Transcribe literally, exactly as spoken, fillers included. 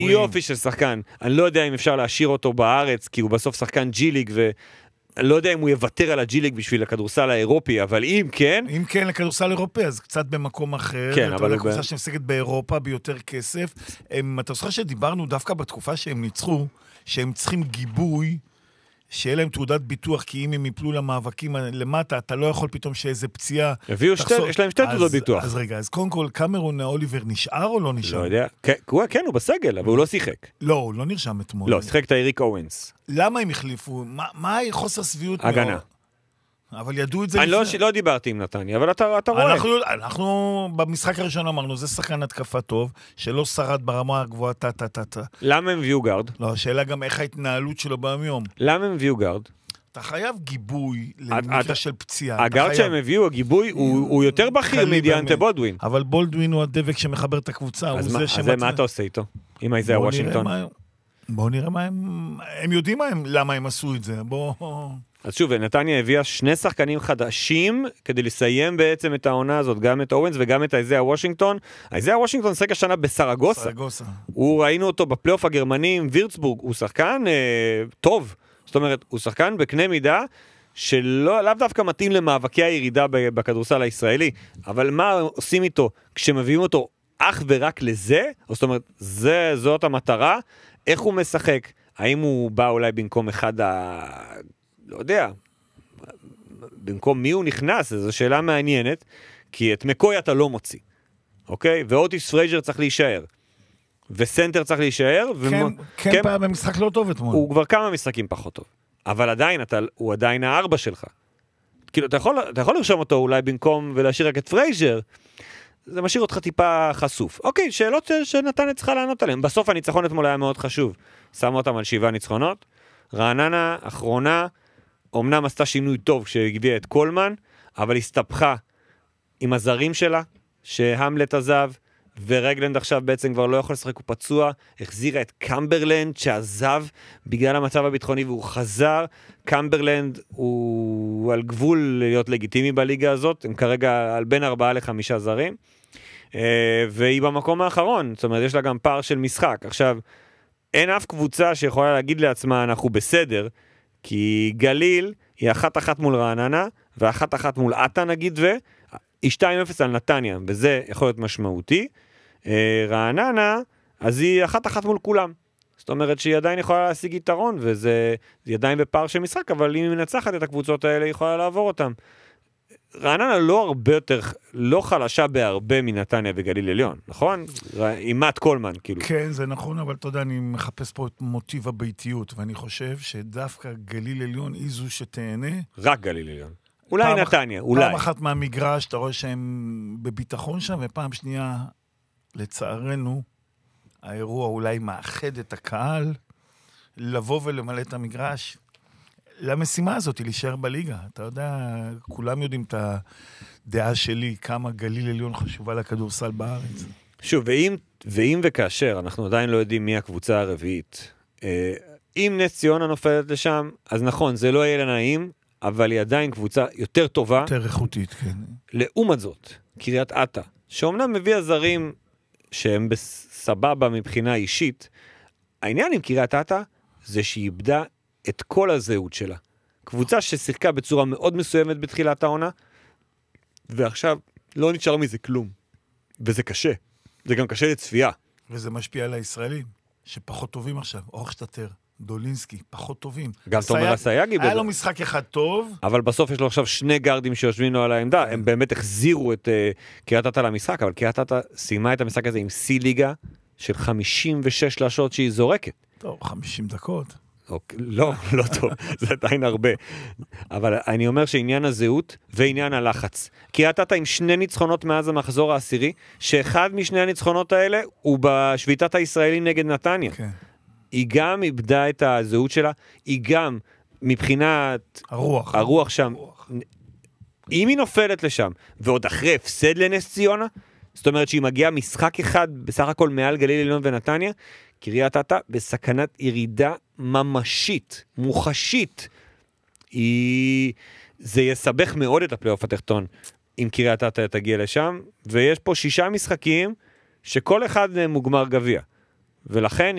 יופי של שחקן. אני לא יודע אם אפשר להשאיר אותו בארץ, כי הוא בסוף שחקן ג'י-ליג, ואני לא יודע אם הוא יוותר על הג'י-ליג בשביל הכדורסל האירופי, אבל אם כן... אם כן, לכדורסל אירופי, אז קצת במקום אחר. כן, אבל... הקבוצה ב... שמשחקת באירופה ביותר כסף. הם, אתה זוכר שדיברנו דווקא בתקופה שהם ניצחו, שהם צריכים גיבוי, שיהיה להם תעודת ביטוח, כי אם הם יפלו למאבקים למטה, אתה לא יכול פתאום שאיזה פציעה... הביאו שתי, יש להם שתי תעודות ביטוח. אז רגע, אז קודם כל, קמרון אוליבר נשאר או לא נשאר? לא יודע. כן, כן, הוא בסגל, אבל הוא לא שיחק. לא, הוא לא נרשם אתמול. לא, שיחק את האריק אוונס. למה הם החליפו? מה, מה חוסר סביעות? הגנה. אבל ידעו את זה אני לפני. לא, לא דיברתי עם נתניה, אבל אתה, אתה רואה. אנחנו, אנחנו במשחק הראשון אמרנו, זה שחקן התקפה טוב, שלא שרד ברמה הגבוהה, טה, טה, טה, טה. למה הם הביאו גארד? לא, השאלה גם איך ההתנהלות שלו ביום. למה הם הביאו גארד? אתה חייב גיבוי למקרה של פציעה. הגארד שהם הביאו, הגיבוי, הוא יותר בכיר מדיאנטה בולדווין. אבל בולדווין הוא הדבק שמחבר את הקבוצה. אז מה אתה עושה איתו? עם איזה וושינגטון? בואו נראה מה הם... הם יודעים למה הם עשו את זה. בואו... אז שוב, נתניה הביאה שני שחקנים חדשים כדי לסיים בעצם את העונה הזאת, גם את אורנס וגם את איזיה וושינגטון. איזיה וושינגטון שחק השנה בסרגוסה. סרגוסה. הוא ראינו אותו בפלייאוף הגרמני עם וירצבורג, הוא שחקן אה, טוב. זאת אומרת, הוא שחקן בקנה מידה שלא, לאו דווקא מתאים למאבקי הירידה בכדורסל הישראלי, אבל מה עושים איתו כשמביאים אותו אך ורק לזה? זאת אומרת, זה, זאת המטרה. איך הוא משחק? האם הוא בא אולי במקום אחד ה... לא יודע, במקום מי הוא נכנס? זו שאלה מעניינת, כי את מקוי אתה לא מוציא, אוקיי? ואוטיס פרייג'ר צריך להישאר, וסנטר צריך להישאר. כן, כן, כן פעם במשחק לא טוב אתמול. הוא כבר כמה משחקים פחות טוב, אבל עדיין, אתה, הוא עדיין הארבע שלך. כאילו, אתה יכול, אתה יכול לרשום אותו אולי במקום ולהשאיר רק את פרייג'ר, זה משאיר אותך טיפה חשוף. אוקיי, שאלות שנתניה צריכה לענות עליהן. בסוף הניצחון אתמול היה מאוד חשוב. שמו אותם על שבעה ניצחונות. רעננה, אחרונה, אמנם עשתה שינוי טוב כשהגביעה את קולמן, אבל הסתבכה עם הזרים שלה, שהמלט עזב, ורגלנד עכשיו בעצם כבר לא יכול לשחק, הוא פצוע, החזירה את קמברלנד שעזב בגלל המצב הביטחוני, והוא חזר. קמברלנד הוא על גבול להיות לגיטימי בליגה הזאת, הם כרגע על בין ארבעה לחמישה זרים, והיא במקום האחרון, זאת אומרת, יש לה גם פער של משחק. עכשיו, אין אף קבוצה שיכולה להגיד לעצמה, אנחנו בסדר, כי גליל היא אחת אחת מול רעננה, ואחת אחת מול עטה נגיד, והיא שתיים אפס על נתניה, וזה יכול להיות משמעותי. רעננה, אז היא אחת אחת מול כולם. זאת אומרת שהיא עדיין יכולה להשיג יתרון, וזה עדיין בפער של משחק, אבל אם היא מנצחת את הקבוצות האלה, היא יכולה לעבור אותם. רעננה לא הרבה יותר, לא חלשה בהרבה מנתניה וגליל עליון, נכון? עם מאט קולמן, כאילו. כן, זה נכון, אבל אתה יודע, אני מחפש פה את מוטיב הביתיות, ואני חושב שדווקא גליל עליון היא זו שתהנה. רק גליל עליון. אולי נתניה, אולי. פעם אחת מהמגרש, אתה רואה שהם בביטחון שם, ופעם שנייה, לצערנו, האירוע אולי מאחד את הקהל, לבוא ולמלא את המגרש. למשימה הזאת היא להישאר בליגה. אתה יודע, כולם יודעים את הדעה שלי, כמה גליל עליון חשובה לכדורסל בארץ. שוב, ואם, ואם וכאשר, אנחנו עדיין לא יודעים מי הקבוצה הרביעית. אם נס ציונה נופלת לשם, אז נכון, זה לא יהיה לנעים, אבל היא עדיין קבוצה יותר טובה. יותר איכותית, כן. לעומת זאת, קריית אתא, שאומנם מביא זרים שהם בסבבה מבחינה אישית, העניין עם קריית אתא זה שהיא איבדה את כל הזהות שלה. קבוצה ששיחקה בצורה מאוד מסוימת בתחילת העונה, ועכשיו לא נשאר מזה כלום. וזה קשה. זה גם קשה לצפייה. וזה משפיע על הישראלים, שפחות טובים עכשיו. אורך שטטר, דולינסקי, פחות טובים. גם תומר הסייגי. היה לו משחק אחד טוב. אבל בסוף יש לו עכשיו שני גרדים שיושבים לו על העמדה. הם באמת החזירו את uh, קריית אתא למשחק, אבל קריית אתא סיימה את המשחק הזה עם סי ליגה של חמישים ושש שלשות שהיא זורקת. טוב, חמישים דקות. לא, לא טוב, זה עדיין הרבה. אבל אני אומר שעניין הזהות ועניין הלחץ. קריית אתא עם שני ניצחונות מאז המחזור העשירי, שאחד משני הניצחונות האלה הוא בשביתת הישראלים נגד נתניה. כן. היא גם איבדה את הזהות שלה, היא גם מבחינת הרוח, הרוח שם, הרוח. אם היא נופלת לשם, ועוד אחרי הפסד לנס ציונה, זאת אומרת שהיא מגיעה משחק אחד, בסך הכל מעל גליל עליון ונתניה, קריית אתא בסכנת ירידה ממשית, מוחשית. היא... זה יסבך מאוד את הפלייאוף התחתון, אם קריית אתא תגיע לשם, ויש פה שישה משחקים, שכל אחד מוגמר גביע. ולכן